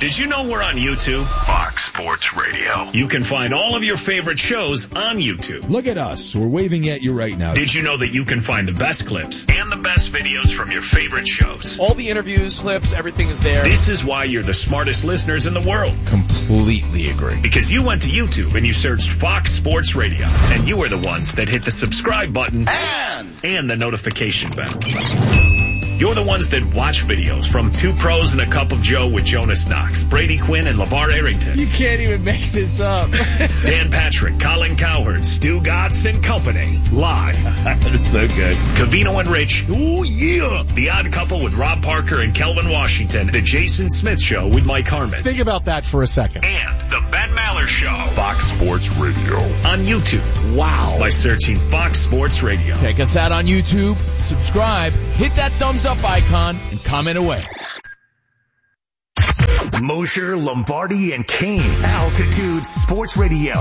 Did you know we're on YouTube? Fox Sports Radio. You can find all of your favorite shows on YouTube. Look at us. We're waving at you right now. Did you know that you can find the best clips and the best videos from your favorite shows? All the interviews, clips, everything is there. This is why you're the smartest listeners in the world. Completely agree. Because you went to YouTube and you searched Fox Sports Radio. And you are the ones that hit the subscribe button and the notification bell. You're the ones that watch videos from Two Pros and a Cup of Joe with Jonas Knox, Brady Quinn, and LeVar Arrington. You can't even make this up. Dan Patrick, Colin Cowherd, Stu Gatz and Company. Live. That's so good. Covino and Rich. Ooh, yeah. The Odd Couple with Rob Parker and Kelvin Washington. The Jason Smith Show with Mike Harmon. Think about that for a second. And the Ben Maller Show. Fox Sports Radio. On YouTube. Wow. By searching Fox Sports Radio. Check us out on YouTube. Subscribe. Hit that thumbs up icon and comment away. Mosher, Lombardi, and Kane. Altitude Sports Radio.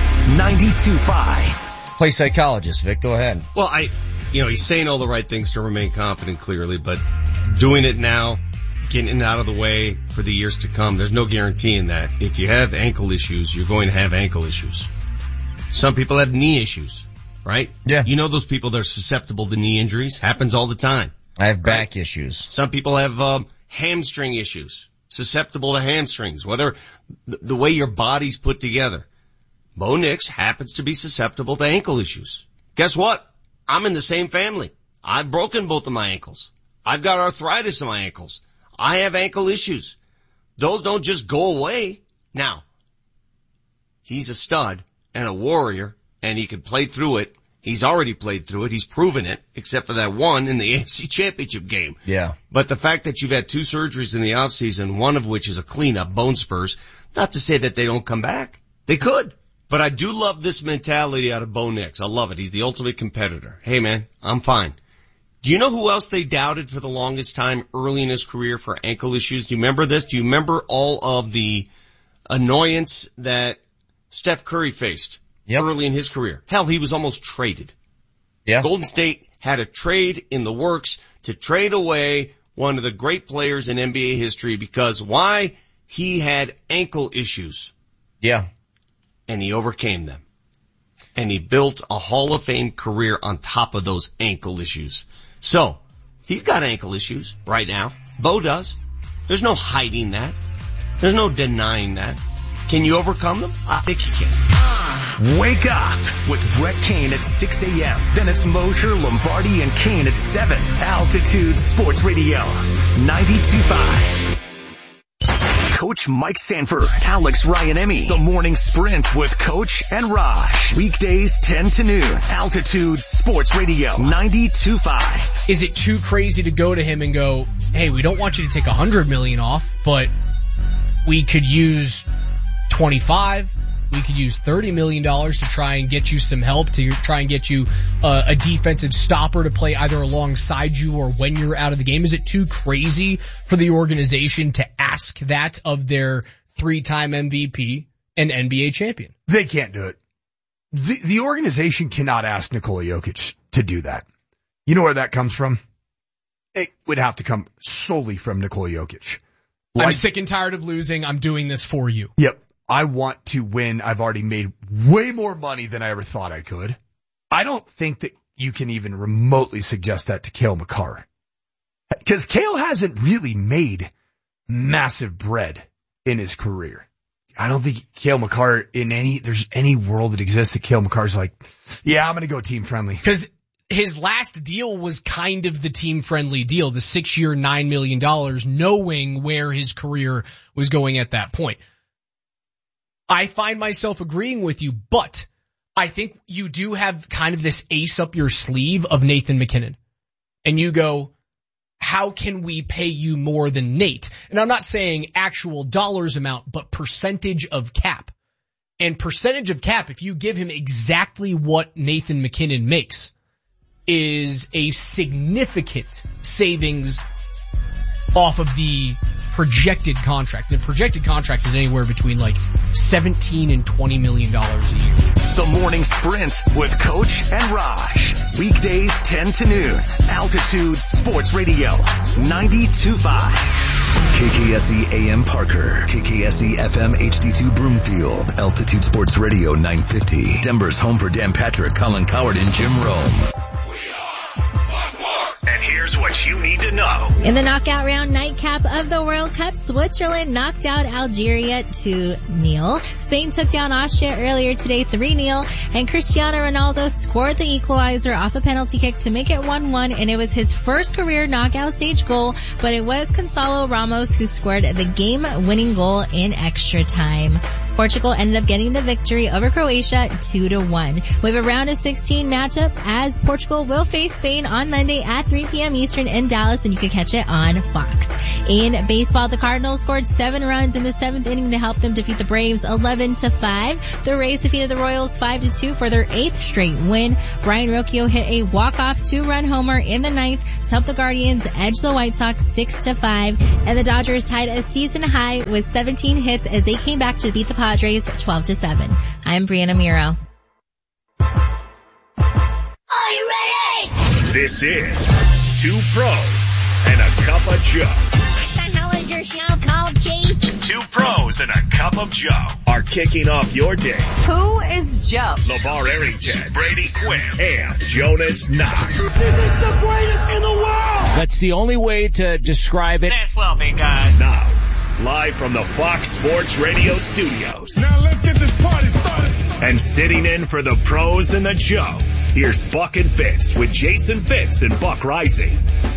92.5. Play psychologist, Vic. Go ahead. Well, he's saying all the right things to remain confident, clearly, but doing it now, getting it out of the way for the years to come, there's no guaranteeing that. If you have ankle issues, you're going to have ankle issues. Some people have knee issues, right? Yeah. You know those people that are susceptible to knee injuries? Happens all the time. I have back issues. Some people have hamstring issues, susceptible to hamstrings, whether the way your body's put together. Bo Nix happens to be susceptible to ankle issues. Guess what? I'm in the same family. I've broken both of my ankles. I've got arthritis in my ankles. I have ankle issues. Those don't just go away. Now, he's a stud and a warrior, and he can play through it. He's already played through it. He's proven it, except for that one in the AFC Championship game. Yeah. But the fact that you've had 2 surgeries in the offseason, one of which is a cleanup, bone spurs, not to say that they don't come back. They could. But I do love this mentality out of Bo Nix. I love it. He's the ultimate competitor. Hey, man, I'm fine. Do you know who else they doubted for the longest time early in his career for ankle issues? Do you remember this? Do you remember all of the annoyance that Steph Curry faced? Yep. Early in his career. Hell, he was almost traded. Yeah. Golden State had a trade in the works to trade away one of the great players in NBA history because why? He had ankle issues. Yeah. And he overcame them. And he built a Hall of Fame career on top of those ankle issues. So, he's got ankle issues right now. Bo does. There's no hiding that. There's no denying that. Can you overcome them? I think you can. Wake up with Brett Kane at 6 a.m. Then it's Mosher, Lombardi, and Kane at 7. Altitude Sports Radio. 92.5. Coach Mike Sanford, Alex Ryan-Emmy. The Morning Sprint with Coach and Raj. Weekdays 10 to noon. Altitude Sports Radio. 92.5. Is it too crazy to go to him and go, hey, we don't want you to take $100 million off, but we could use 25. We could use $30 million to try and get you some help, to try and get you a defensive stopper to play either alongside you or when you're out of the game. Is it too crazy for the organization to ask that of their 3-time MVP and NBA champion? They can't do it. The organization cannot ask Nikola Jokic to do that. You know where that comes from? It would have to come solely from Nikola Jokic. I'm sick and tired of losing. I'm doing this for you. Yep. I want to win. I've already made way more money than I ever thought I could. I don't think that you can even remotely suggest that to Cale Makar. Because Cale hasn't really made massive bread in his career. I don't think Cale Makar there's any world that exists that Cale Makar's like, yeah, I'm going to go team friendly. Because his last deal was kind of the team-friendly deal, the 6-year, $9 million, knowing where his career was going at that point. I find myself agreeing with you, but I think you do have kind of this ace up your sleeve of Nathan McKinnon. And you go, how can we pay you more than Nate? And I'm not saying actual dollars amount, but percentage of cap. And percentage of cap, if you give him exactly what Nathan McKinnon makes, is a significant savings off of the projected contract. The projected contract is anywhere between like $17 and $20 million a year. The Morning Sprint with Coach and Raj. Weekdays 10 to noon. Altitude Sports Radio. 92.5. KKSE AM Parker, KKSE FM HD2 Broomfield, Altitude Sports Radio 950, Denver's home for Dan Patrick, Colin Coward, and Jim Rome. And here's what you need to know. In the knockout round nightcap of the World Cup, Switzerland knocked out Algeria 2-0. Spain took down Austria earlier today 3-0. And Cristiano Ronaldo scored the equalizer off a penalty kick to make it 1-1. And it was his first career knockout stage goal, but it was Gonzalo Ramos who scored the game-winning goal in extra time. Portugal ended up getting the victory over Croatia 2-1. We have a round of 16 matchup as Portugal will face Spain on Monday at 3 p.m. Eastern in Dallas, and you can catch it on Fox. In baseball, the Cardinals scored 7 runs in the 7th inning to help them defeat the Braves 11-5. The Rays defeated the Royals 5-2 for their 8th straight win. Brian Rocchio hit a walk-off 2-run homer in the 9th to help the Guardians edge the White Sox 6-5. And the Dodgers tied a season high with 17 hits as they came back to beat the Padres 12-7. I'm Brianna Miro. Are you ready? This is Two Pros and a Cup of Joe. What the hell is your show called, Chief? Two Pros and a Cup of Joe are kicking off your day. Who is Joe? LeVar Arrington, Brady Quinn, and Jonas Knox. This is the greatest in the world! That's the only way to describe it. That's well, big guy. Now, live from the Fox Sports Radio studios. Now let's get this party started. And sitting in for the Pros and the Joe, here's Buck and Fitz with Jason Fitz and Buck Rising.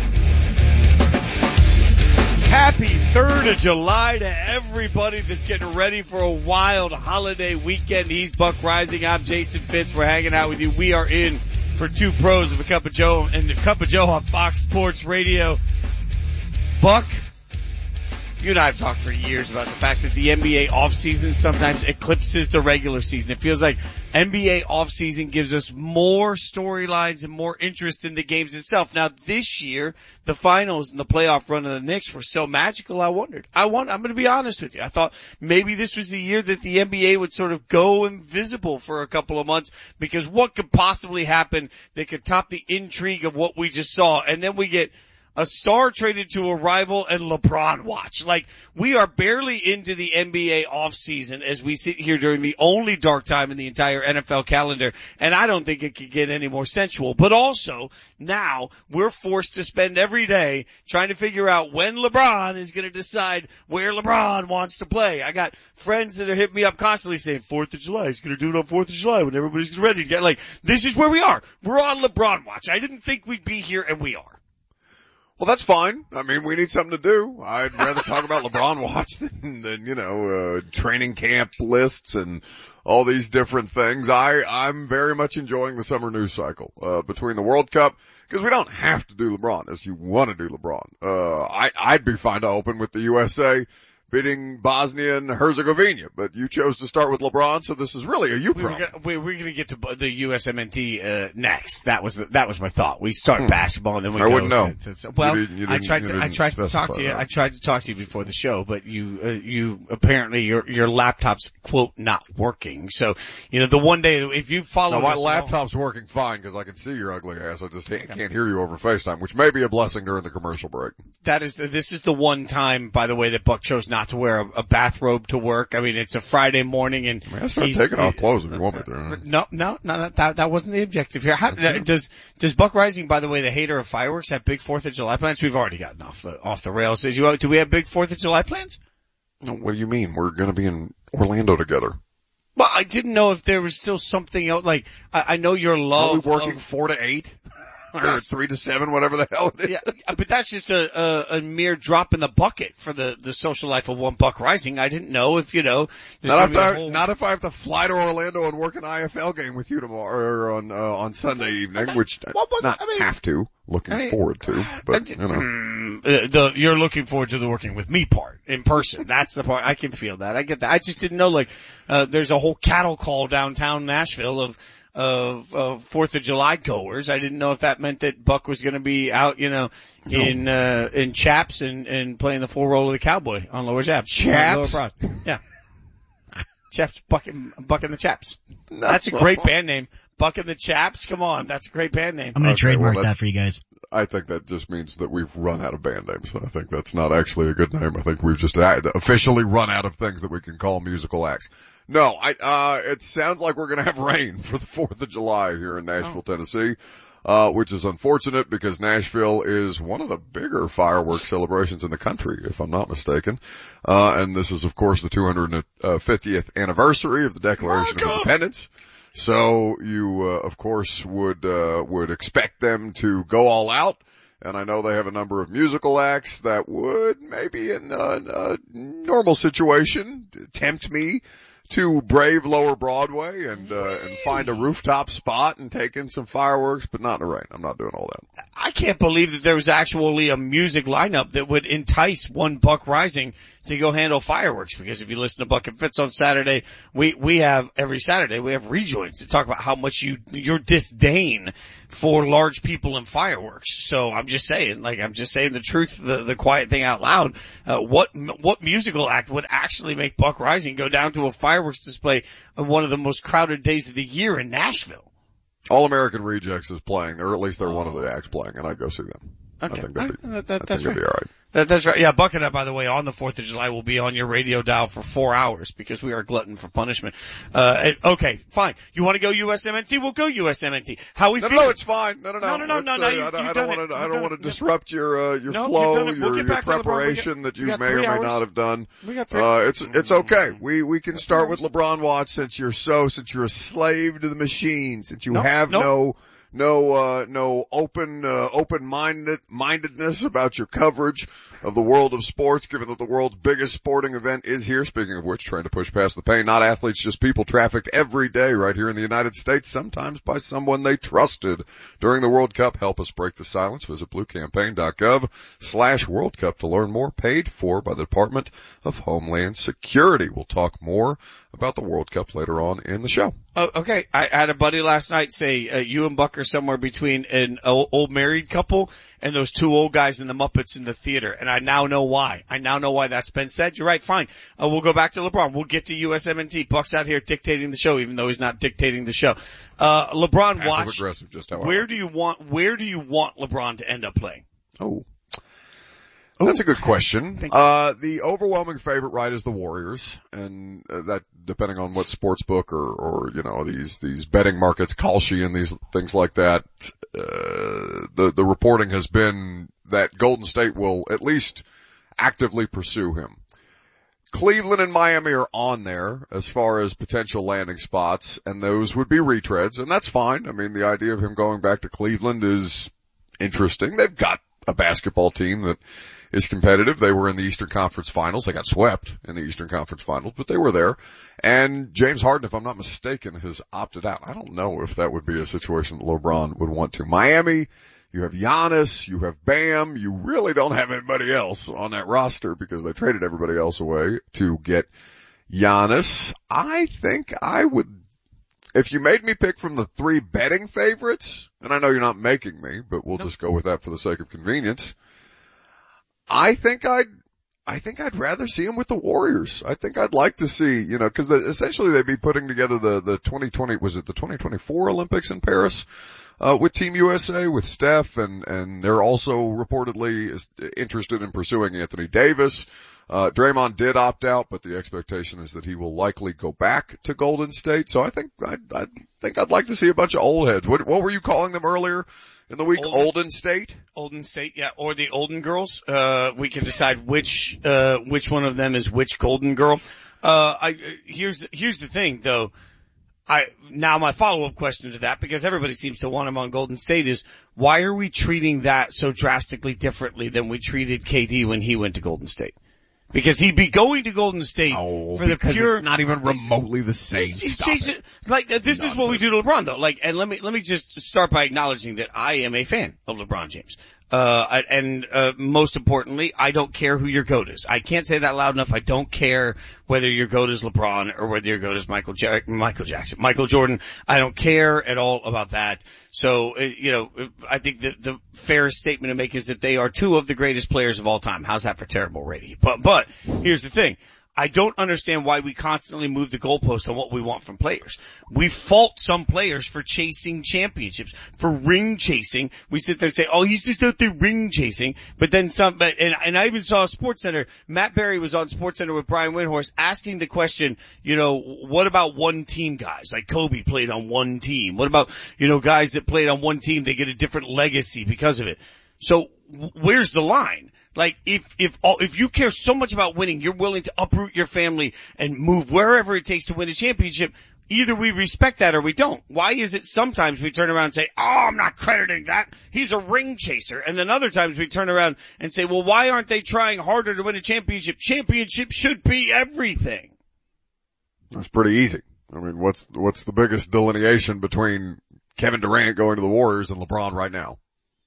Happy 3rd of July to everybody that's getting ready for a wild holiday weekend. He's Buck Rising. I'm Jason Fitz. We're hanging out with you. We are in for Two Pros of a Cup of Joe and the Cup of Joe on Fox Sports Radio. Buck, you and I have talked for years about the fact that the NBA offseason sometimes eclipses the regular season. It feels like NBA offseason gives us more storylines and more interest in the games itself. Now this year, the finals and the playoff run of the Knicks were so magical, I'm going to be honest with you. I thought maybe this was the year that the NBA would sort of go invisible for a couple of months, because what could possibly happen that could top the intrigue of what we just saw? And then we get a star traded to a rival and LeBron watch. Like, we are barely into the NBA offseason as we sit here during the only dark time in the entire NFL calendar, and I don't think it could get any more sensual. But also, now, we're forced to spend every day trying to figure out when LeBron is going to decide where LeBron wants to play. I got friends that are hitting me up constantly saying, 4th of July, he's going to do it on 4th of July when everybody's ready to get, like, this is where we are. We're on LeBron watch. I didn't think we'd be here, and we are. Well, that's fine. I mean, we need something to do. I'd rather talk about LeBron watch than training camp lists and all these different things. I'm very much enjoying the summer news cycle, between the World Cup, because we don't have to do LeBron as you want to do LeBron. I'd be fine to open with the USA beating Bosnia and Herzegovina, but you chose to start with LeBron, so this is really a you problem. We're gonna get to the USMNT next. That was my thought. We start basketball and then we go. I wouldn't know. I tried to talk to you. I tried to talk to you before the show, but you apparently your laptop's quote not working. So the one day if you follow. No, my laptop's working fine because I can see your ugly ass. I just can't hear you over FaceTime, which may be a blessing during the commercial break. This is the one time, by the way, that Buck chose not to wear a bathrobe to work. I mean, it's a Friday morning and I start taking off clothes if you want me to. No, that wasn't the objective here. Does Buck Rising, by the way, the hater of fireworks, have big 4th of July plans? We've already gotten off the rails. Do we have big 4th of July plans? No, what do you mean? We're going to be in Orlando together. Well, I didn't know if there was still something else. Like, I know your love. Are we working 4 to 8? Or 3 to 7, whatever the hell it is. Yeah, but that's just a mere drop in the bucket for the social life of one Buck Rising. I didn't know if, not if I have to fly to Orlando and work an IFL game with you tomorrow, or on Sunday evening, which have to. Looking forward to, but you're looking forward to the working with me part in person. That's the part. I can feel that. I get that. I just didn't know, there's a whole cattle call downtown Nashville of 4th of July goers. I didn't know if that meant that Buck was going to be out, in chaps and playing the full role of the cowboy on Lower Chaps. Chaps? Yeah. Chaps, Buck and the Chaps. That's a great band name. Buck and the Chaps? Come on. That's a great band name. I'm going to trademark that for you guys. I think that just means that we've run out of band names. I think that's not actually a good name. I think we've just officially run out of things that we can call musical acts. No, it sounds like we're going to have rain for the 4th of July here in Nashville, Tennessee, which is unfortunate because Nashville is one of the bigger fireworks celebrations in the country, if I'm not mistaken. And this is, of course, the 250th anniversary of the Declaration of Independence. So you, of course, would expect them to go all out. And I know they have a number of musical acts that would maybe in a normal situation tempt me to brave Lower Broadway and find a rooftop spot and take in some fireworks, but not in the rain. I'm not doing all that. I can't believe that there was actually a music lineup that would entice one Buck Rising to go handle fireworks, because if you listen to Buck and Fitz on Saturday, we have every Saturday we have rejoins to talk about how much your disdain for large people and fireworks. So I'm just saying the truth, the quiet thing out loud. What musical act would actually make Buck Rising go down to a fireworks display on one of the most crowded days of the year in Nashville? All American Rejects is playing, or at least they're one of the acts playing, and I'd go see them. Okay. I think that's right. Be all right. That's right. Yeah, Buck and I, by the way, on the 4th of July will be on your radio dial for 4 hours because we are glutton for punishment. Okay, fine. You want to go USMNT? We'll go USMNT. How we feel? No, it's fine. No. I don't want to disrupt your flow, your preparation that you may or may not have done. We got 3 it's okay. We can start with LeBron Watch since you're a slave to the machine, since you have no open-mindedness about your coverage of the world of sports, given that the world's biggest sporting event is here. Speaking of which, trying to push past the pain, not athletes, just people trafficked every day right here in the United States, sometimes by someone they trusted during the World Cup. Help us break the silence. Visit bluecampaign.gov/World Cup to learn more. Paid for by the Department of Homeland Security. We'll talk more about the World Cup later on in the show. Oh, okay. I had a buddy last night say, you and Buck are somewhere between an old married couple and those 2 old guys in the Muppets in the theater. And I now know why. That's been said. You're right. Fine. We'll go back to LeBron. We'll get to USMNT. Buck's out here dictating the show, even though he's not dictating the show. LeBron Passive Watch. Aggressive, just how where do you want LeBron to end up playing? That's a good question. The overwhelming favorite, right, is the Warriors, and that depending on what sports book or these betting markets, Kalshi and these things like that, the reporting has been that Golden State will at least actively pursue him. Cleveland and Miami are on there as far as potential landing spots, and those would be retreads, and that's fine. I mean, the idea of him going back to Cleveland is interesting. They've got a basketball team that is competitive. They were in the Eastern Conference Finals. They got swept in the Eastern Conference Finals, but they were there. And James Harden, if I'm not mistaken, has opted out. I don't know if that would be a situation that LeBron would want to. Miami, you have Giannis, you have Bam. You really don't have anybody else on that roster because they traded everybody else away to get Giannis. I think I would, if you made me pick from the 3 betting favorites, and I know you're not making me, but we'll just go with that for the sake of convenience. I think I'd rather see him with the Warriors. I think I'd like to see, cause essentially they'd be putting together the 2024 Olympics in Paris, with Team USA, with Steph, and they're also reportedly interested in pursuing Anthony Davis. Draymond did opt out, but the expectation is that he will likely go back to Golden State. So I think I'd like to see a bunch of old heads. What were you calling them earlier in the week? Olden State? Olden State, yeah, or the Olden Girls. We can decide which one of them is which Golden Girl. Here's the thing though. Now my follow-up question to that, because everybody seems to want him on Golden State, is why are we treating that so drastically differently than we treated KD when he went to Golden State? Because he'd be going to Golden State for the pure. It's not even remotely the same stuff. This is what we do to LeBron though. And let me just start by acknowledging that I am a fan of LeBron James. Most importantly, I don't care who your GOAT is. I can't say that loud enough. I don't care whether your GOAT is LeBron or whether your GOAT is Michael Jackson, Michael Jordan. I don't care at all about that. So, I think the fairest statement to make is that they are 2 of the greatest players of all time. How's that for terrible rating? But here's the thing. I don't understand why we constantly move the goalpost on what we want from players. We fault some players for chasing championships, for ring chasing. We sit there and say, oh, he's just out there ring chasing. But then and I even saw SportsCenter, Matt Berry was on SportsCenter with Brian Windhorst asking the question, what about one team guys? Like Kobe played on one team. What about, guys that played on one team, they get a different legacy because of it. So where's the line? Like, if you care so much about winning, you're willing to uproot your family and move wherever it takes to win a championship, either we respect that or we don't. Why is it sometimes we turn around and say, oh, I'm not crediting that. He's a ring chaser. And then other times we turn around and say, well, why aren't they trying harder to win a championship? Championship should be everything. That's pretty easy. I mean, what's the biggest delineation between Kevin Durant going to the Warriors and LeBron right now?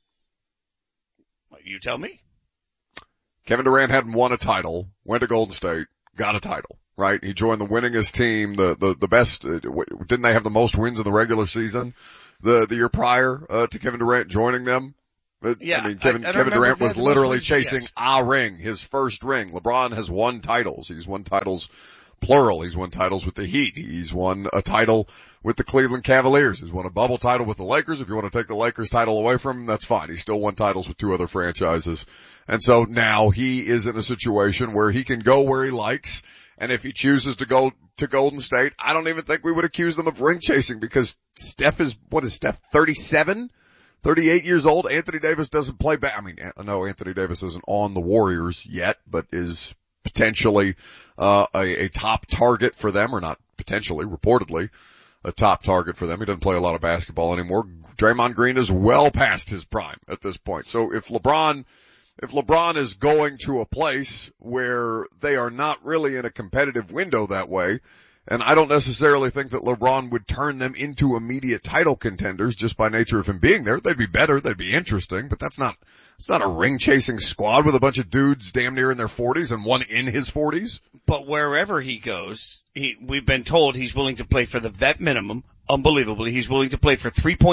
You tell me. Kevin Durant hadn't won a title, went to Golden State, got a title, right? He joined the winningest team, the best, didn't they have the most wins in the regular season the year prior, to Kevin Durant joining them? Yeah. I mean, Kevin Durant was literally chasing a ring, his first ring. LeBron has won titles. He's won titles plural. He's won titles with the Heat. He's won a title with the Cleveland Cavaliers. He's won a bubble title with the Lakers. If you want to take the Lakers title away from him, that's fine. He still won titles with two other franchises. And so now he is in a situation where he can go where he likes. And if he chooses to go to Golden State, I don't even think we would accuse them of ring chasing because Steph is 37? 38 years old. Anthony Davis doesn't play back. I mean, I know Anthony Davis isn't on the Warriors yet, but is potentially a top target for them, or not potentially, reportedly a top target for them. He doesn't play a lot of basketball anymore. Draymond Green is well past his prime at this point. So if LeBron is going to a place where they are not really in a competitive window that way, and I don't necessarily think that LeBron would turn them into immediate title contenders just by nature of him being there. They'd be better, they'd be interesting, but it's not a ring-chasing squad with a bunch of dudes damn near in their 40s and one in his 40s. But wherever he goes, we've been told he's willing to play for the vet minimum. Unbelievably, he's willing to play for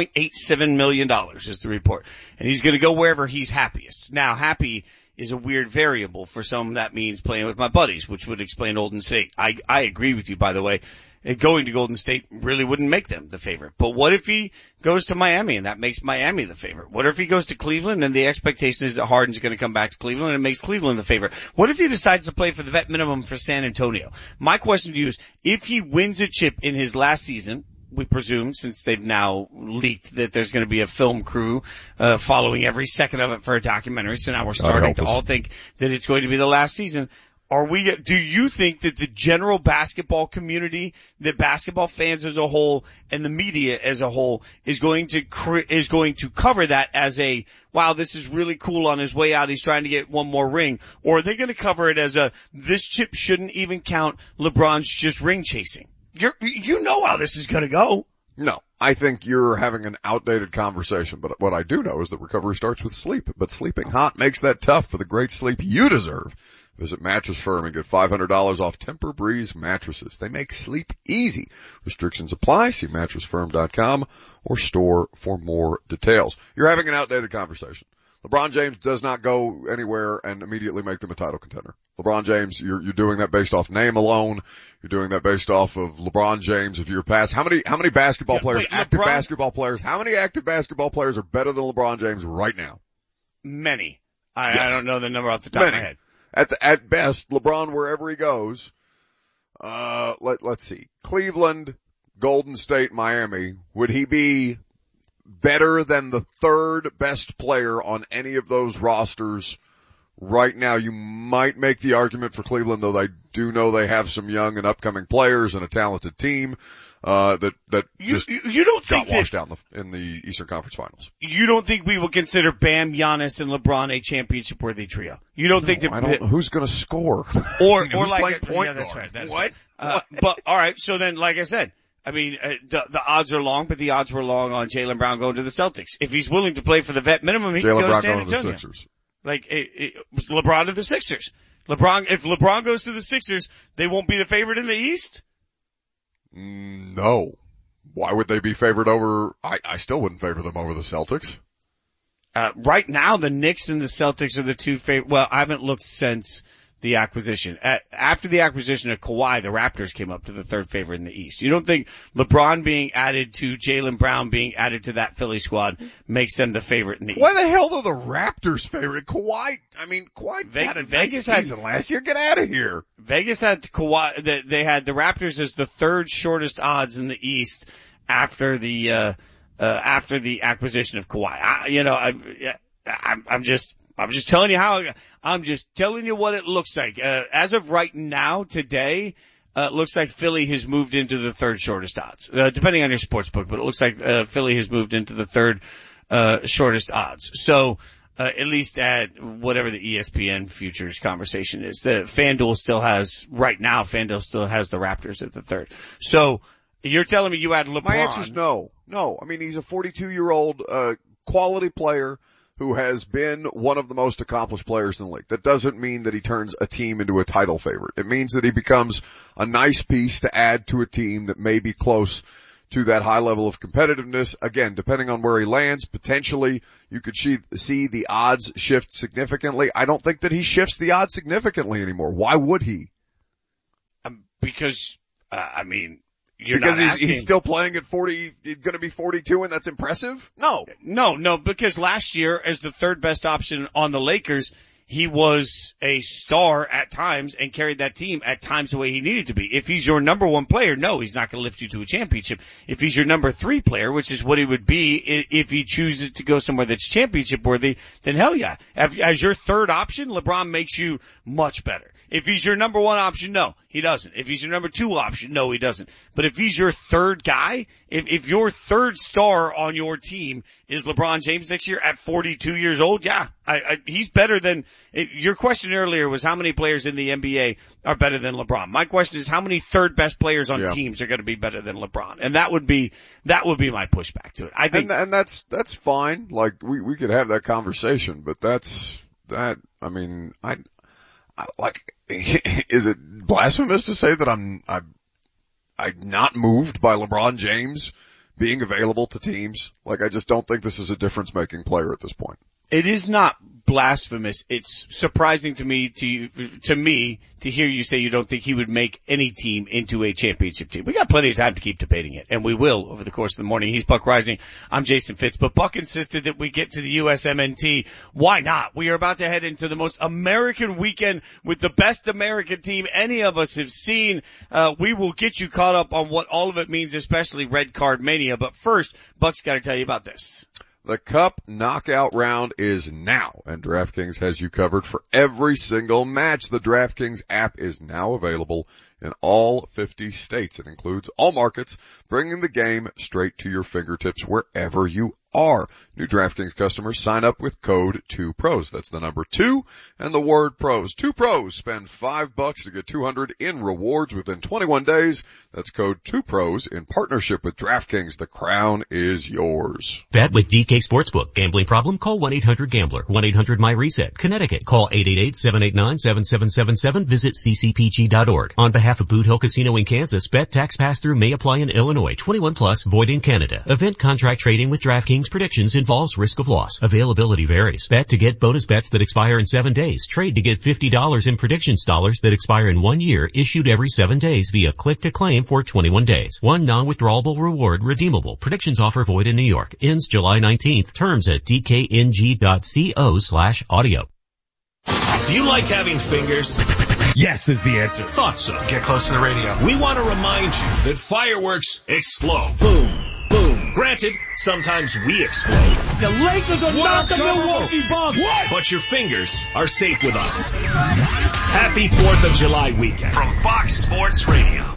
$3.87 million is the report. And he's going to go wherever he's happiest. Now, happy is a weird variable. For some, that means playing with my buddies, which would explain Golden State. I agree with you, by the way. Going to Golden State really wouldn't make them the favorite. But what if he goes to Miami and that makes Miami the favorite? What if he goes to Cleveland and the expectation is that Harden's going to come back to Cleveland and it makes Cleveland the favorite? What if he decides to play for the vet minimum for San Antonio? My question to you is, if he wins a chip in his last season, we presume, since they've now leaked that there's going to be a film crew following every second of it for a documentary, so now we're starting to all think that it's going to be the last season. Do you think that the general basketball community, the basketball fans as a whole, and the media as a whole is going to cover that as a, wow, this is really cool on his way out, he's trying to get one more ring? Or are they going to cover it as this chip shouldn't even count, LeBron's just ring chasing? You know how this is going to go. No, I think you're having an outdated conversation, but what I do know is that recovery starts with sleep, but sleeping hot makes that tough. For the great sleep you deserve, visit Mattress Firm and get $500 off Tempur-Breeze mattresses. They make sleep easy. Restrictions apply. See mattressfirm.com or store for more details. You're having an outdated conversation. LeBron James does not go anywhere and immediately make them a title contender. LeBron James, you're doing that based off name alone. You're doing that based off of LeBron James of your past. How many basketball players, active basketball players, how many active basketball players are better than LeBron James right now? Many. I don't know the number off the top of my head. At best, LeBron, wherever he goes, let's see. Cleveland, Golden State, Miami, would he be better than the third best player on any of those rosters right now? You might make the argument for Cleveland, though I do know they have some young and upcoming players and a talented team that you don't got washed out in the Eastern Conference Finals. You don't think we will consider Bam, Giannis, and LeBron a championship-worthy trio? You don't think that who's going to score or who's like point yeah, that's guard? Right. What? But all right, so then, like I said, I mean, the odds are long, but the odds were long on Jaylen Brown going to the Celtics. If he's willing to play for the vet minimum, he can go to San Antonio. To the Sixers. Like, LeBron to the Sixers. If LeBron goes to the Sixers, they won't be the favorite in the East? No. Why would they be favored over, I still wouldn't favor them over the Celtics. Right now, the Knicks and the Celtics are the two favorite. Well, I haven't looked since the acquisition. After the acquisition of Kawhi, the Raptors came up to the third favorite in the East. You don't think LeBron being added to Jaylen Brown being added to that Philly squad makes them the favorite in the East? Why the hell are the Raptors favorite? Kawhi had a nice season last year. Get out of here. Vegas had Kawhi, they had the Raptors as the third shortest odds in the East after the acquisition of Kawhi. I'm just telling you what it looks like. As of right now, today, it looks like Philly has moved into the third shortest odds, depending on your sports book, but it looks like, Philly has moved into the third, shortest odds. So, at least at whatever the ESPN futures conversation is, FanDuel still has the Raptors at the third. So, you're telling me you had LeBron. My answer's no. No. I mean, he's a 42-year-old, quality player who has been one of the most accomplished players in the league. That doesn't mean that he turns a team into a title favorite. It means that he becomes a nice piece to add to a team that may be close to that high level of competitiveness. Again, depending on where he lands, potentially you could see the odds shift significantly. I don't think that he shifts the odds significantly anymore. Why would he? Because he's still playing at 40, he's gonna be 42 and that's impressive? No, because last year as the third best option on the Lakers, he was a star at times and carried that team at times the way he needed to be. If he's your number one player, no, he's not going to lift you to a championship. If he's your number three player, which is what he would be if he chooses to go somewhere that's championship worthy, then hell yeah. As your third option, LeBron makes you much better. If he's your number one option, no, he doesn't. If he's your number two option, no, he doesn't. But if he's your third guy, if your third star on your team is LeBron James next year at 42 years old, yeah, he's better than, your question earlier was how many players in the NBA are better than LeBron. My question is how many third best players on teams are going to be better than LeBron? And that would be my pushback to it. I think. And that's fine. Like, we could have that conversation, but is it blasphemous to say that I'm not moved by LeBron James being available to teams? Like, I just don't think this is a difference-making player at this point. It is not blasphemous. It's surprising to me to hear you say you don't think he would make any team into a championship team. We got plenty of time to keep debating it, and we will over the course of the morning. He's Buck Rising. I'm Jason Fitz, but Buck insisted that we get to the USMNT. Why not? We are about to head into the most American weekend with the best American team any of us have seen. We will get you caught up on what all of it means, especially Red Card Mania. But first, Buck's got to tell you about this. The Cup Knockout Round is now, and DraftKings has you covered for every single match. The DraftKings app is now available in all 50 states. It includes all markets, bringing the game straight to your fingertips wherever you are. New DraftKings customers sign up with code 2pros. That's the number 2 and the word pros. 2 pros spend $5 to get $200 in rewards within 21 days. That's code 2pros in partnership with DraftKings. The crown is yours. Bet with DK Sportsbook. Gambling problem? Call 1-800-GAMBLER. 1-800-MY-RESET. Connecticut. Call 888-789-7777. Visit ccpg.org. On behalf of Boot Hill Casino in Kansas, bet tax pass-through may apply in Illinois. 21 plus, void in Canada. Event contract trading with DraftKings predictions involves risk of loss. Availability varies. Bet to get bonus bets that expire in 7 days. Trade to get $50 in predictions dollars that expire in 1 year, issued every 7 days via click to claim for 21 days. One non-withdrawable reward redeemable. Predictions offer void in New York. Ends July 19th. Terms at dkng.co/audio. Do you like having fingers? Yes is the answer. Thought so. Get close to the radio. We want to remind you that fireworks explode. Boom. Boom. Granted, sometimes we explode. The Lakers are not the Milwaukee Bucks. What? But your fingers are safe with us. Happy 4th of July weekend from Fox Sports Radio.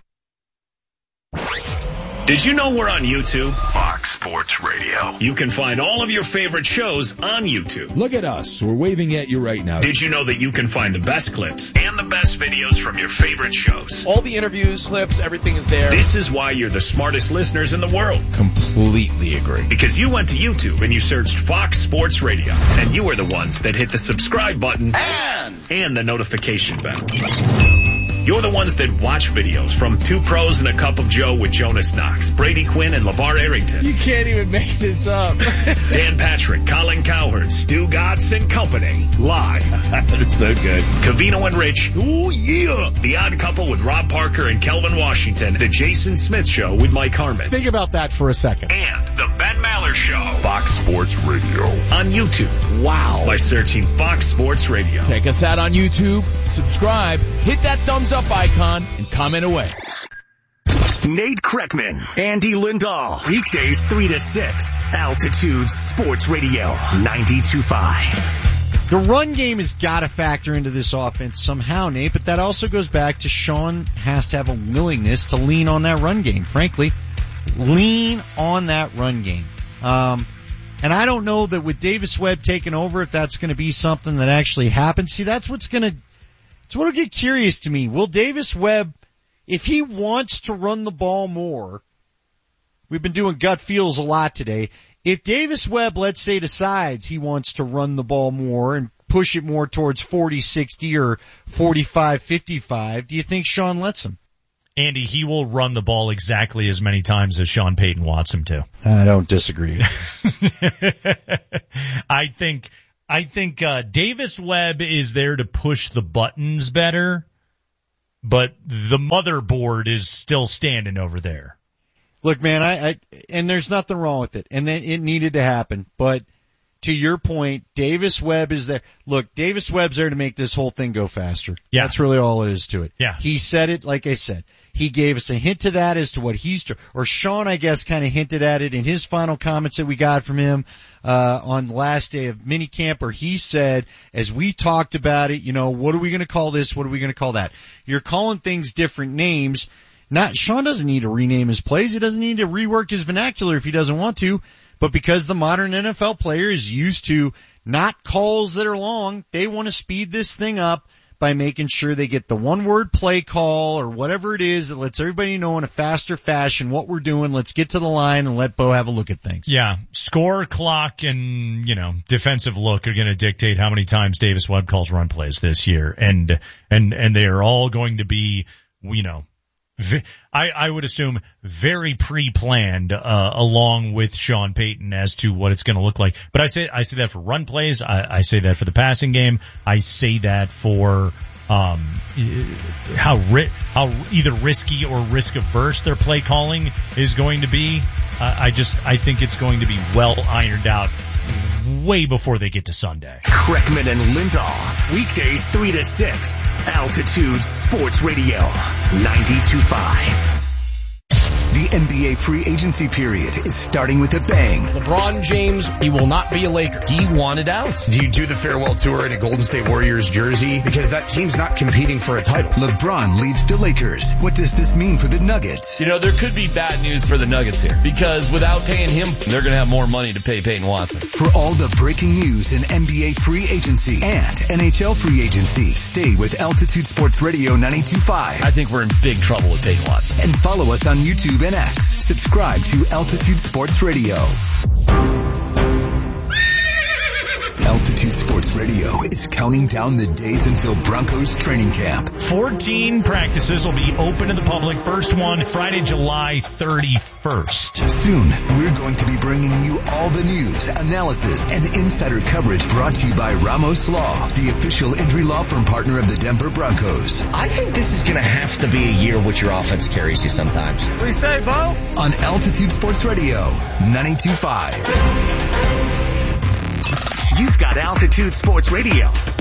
Did you know we're on YouTube? Fox Sports Radio. You can find all of your favorite shows on YouTube. Look at us. We're waving at you right now. Did you know that you can find the best clips and the best videos from your favorite shows? All the interviews, clips, everything is there. This is why you're the smartest listeners in the world. Completely agree. Because you went to YouTube and you searched Fox Sports Radio. And you are the ones that hit the subscribe button and the notification bell. You're the ones that watch videos from Two Pros and a Cup of Joe with Jonas Knox, Brady Quinn, and LeVar Arrington. You can't even make this up. Dan Patrick, Colin Cowherd, Stu Gatz, and company. Live. That's so good. Covino and Rich. Ooh, yeah. The Odd Couple with Rob Parker and Kelvin Washington. The Jason Smith Show with Mike Harmon. Think about that for a second. And the Ben Maller Show. Fox Sports Radio. On YouTube. Wow. By searching Fox Sports Radio. Check us out on YouTube, subscribe, hit that thumbs up icon, and comment away. Nate Kreckman, Andy Lindahl, weekdays 3 to 6, Altitude Sports Radio, 92.5. The run game has got to factor into this offense somehow, Nate, but that also goes back to Sean has to have a willingness to lean on that run game, frankly. Lean on that run game. And I don't know that with Davis Webb taking over, if that's going to be something that actually happens. See, that's what'll get curious to me. Will Davis Webb, if he wants to run the ball more, we've been doing gut feels a lot today. If Davis Webb, let's say, decides he wants to run the ball more and push it more towards 40-60 or 45-55, do you think Sean lets him? Andy, he will run the ball exactly as many times as Sean Payton wants him to. I don't disagree. I think Davis Webb is there to push the buttons better, but the motherboard is still standing over there. Look, man, and there's nothing wrong with it, and then it needed to happen, but to your point, Davis Webb is there. Look, Davis Webb's there to make this whole thing go faster. Yeah. That's really all it is to it. Yeah. He said it, like I said. He gave us a hint to that as to what or Sean, I guess, kind of hinted at it in his final comments that we got from him, on the last day of minicamp, where he said, as we talked about it, what are we going to call this? What are we going to call that? You're calling things different names. Sean doesn't need to rename his plays. He doesn't need to rework his vernacular if he doesn't want to. But because the modern NFL player is used to not calls that are long, they want to speed this thing up by making sure they get the one-word play call or whatever it is that lets everybody know in a faster fashion what we're doing. Let's get to the line and let Bo have a look at things. Yeah, score, clock, and, defensive look are going to dictate how many times Davis Webb calls run plays this year. And they are all going to be, I would assume very pre-planned, along with Sean Payton as to what it's going to look like. But I say that for run plays. I say that for the passing game. I say that for, how either risky or risk averse their play calling is going to be. I think it's going to be well ironed out way before they get to Sunday. Kreckman and Lindahl, weekdays 3 to 6, Altitude Sports Radio, 92.5. The NBA free agency period is starting with a bang. LeBron James, he will not be a Laker. He wanted out. Do you do the farewell tour in a Golden State Warriors jersey? Because that team's not competing for a title. LeBron leaves the Lakers. What does this mean for the Nuggets? There could be bad news for the Nuggets here, because without paying him, they're going to have more money to pay Peyton Watson. For all the breaking news in NBA free agency and NHL free agency, stay with Altitude Sports Radio 92.5. I think we're in big trouble with Peyton Watson. And follow us on YouTube and X. Subscribe to Altitude Sports Radio. Altitude Sports Radio is counting down the days until Broncos training camp. 14 practices will be open to the public. First one, Friday, July 31st. Soon, we're going to be bringing you all the news, analysis, and insider coverage brought to you by Ramos Law, the official injury law firm partner of the Denver Broncos. I think this is going to have to be a year which your offense carries you sometimes. What do you say, Bo? On Altitude Sports Radio, 92.5. You've got Altitude Sports Radio